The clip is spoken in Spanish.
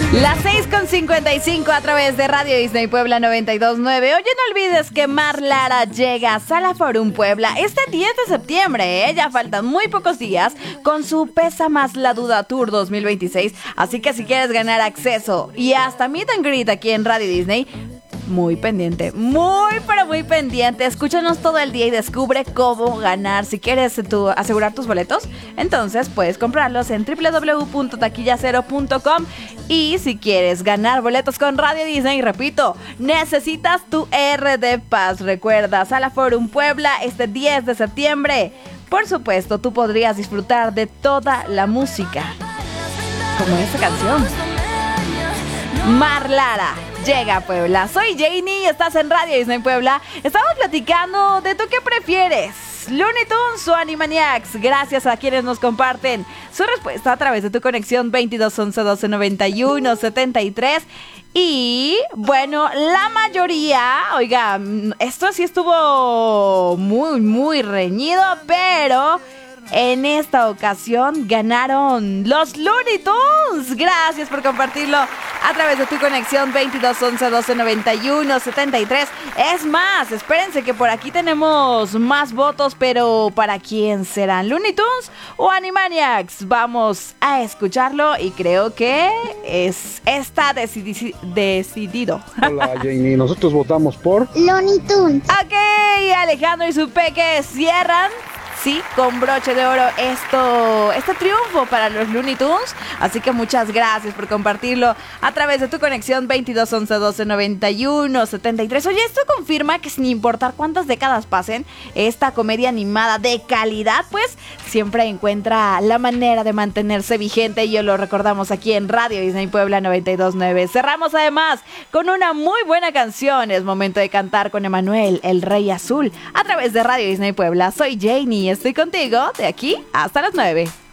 Las 6:55 a través de Radio Disney Puebla 92.9. Oye, no olvides que Mar Lara llega a Sala Forum Puebla este 10 de septiembre, ¿eh? Ya faltan muy pocos días con su Pesa Más la Duda Tour 2026. Así que si quieres ganar acceso y hasta meet and greet aquí en Radio Disney, muy pendiente, muy pero muy pendiente. Escúchanos todo el día y descubre cómo ganar. Si quieres asegurar tus boletos, entonces puedes comprarlos en www.taquillacero.com. Y si quieres ganar boletos con Radio Disney, repito, necesitas tu RD Pass. Recuerda, Sala Forum Puebla este 10 de septiembre. Por supuesto, tú podrías disfrutar de toda la música, como esta canción. Mar Lara llega a Puebla. Soy Janie y estás en Radio Disney Puebla. Estamos platicando de tú qué prefieres, Looney Tunes o Animaniacs. Gracias a quienes nos comparten su respuesta a través de tu conexión 22 11 12 91 73. Y bueno, la mayoría, oiga, esto sí estuvo muy reñido, pero en esta ocasión ganaron los Looney Tunes. Gracias por compartirlo a través de tu conexión 22 11 12 91 73. Es más, espérense que por aquí tenemos más votos, pero ¿para quién serán? ¿Looney Tunes o Animaniacs? Vamos a escucharlo y creo que está decidido. Hola Janie, nosotros votamos por Looney Tunes. Ok, Alejandro y su peque cierran, sí, con broche de oro este triunfo para los Looney Tunes. Así que muchas gracias por compartirlo a través de tu conexión 22 11 12 91 73. Oye, esto confirma que sin importar cuántas décadas pasen, esta comedia animada de calidad, pues siempre encuentra la manera de mantenerse vigente, y lo recordamos aquí en Radio Disney Puebla 92.9. Cerramos además con una muy buena canción. Es momento de cantar con Emanuel, el Rey Azul, a través de Radio Disney Puebla. Soy Janie y estoy contigo de aquí hasta las 9.